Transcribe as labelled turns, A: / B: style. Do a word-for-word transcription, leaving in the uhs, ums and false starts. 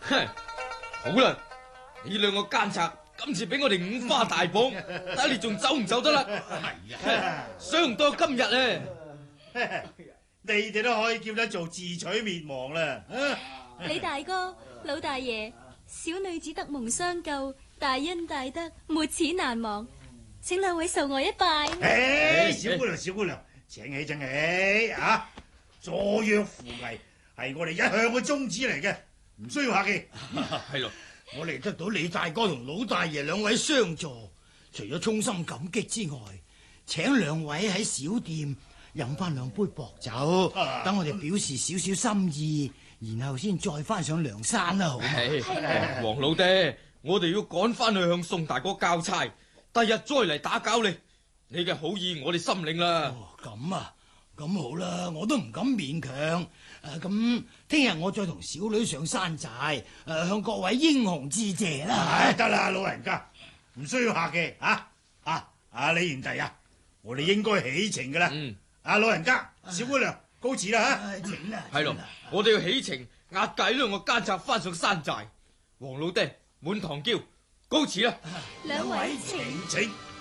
A: 哼，好啦，你兩個奸賊今次俾我哋五花大綁，睇下你仲走唔走得啦？係啊，想唔到今日咧，
B: 你哋都可以叫得做自取滅亡啦。
C: 李大哥、老大爺，小女子得蒙相救，大恩大德，沒齒難忘，請兩位受我一拜。
B: 誒，小姑娘，小姑娘，請起，請起啊！助弱扶危係我哋一向嘅宗旨嚟嘅，唔需要客氣。
A: 係咯，
D: 我哋得到李大哥同老大爺兩位相助，除咗衷心感激之外，請兩位喺小店飲翻兩杯薄酒，等我哋表示少少心意，然後先再翻上梁山啦，好嘛？
A: 係，黃老爹，我哋要趕翻去向宋大哥交差，第日再嚟打攪你。你嘅好意我哋心領啦。
D: 哦，咁啊，咁好啦，我都唔敢勉強。誒，咁聽日我再同小女上山寨，誒，向各位英雄致謝啦。
B: 唉，得啦，老人家，唔需要客氣啊！啊，阿李賢弟啊，我哋應該起程噶啦。嗯，阿老人家、小姑娘，告辭啦吓。
D: 請啦。
A: 係咯，我哋要起程押解呢兩個奸賊翻上山寨。黃老爹，滿堂嬌，告辭啦。
C: 兩位
B: 請請。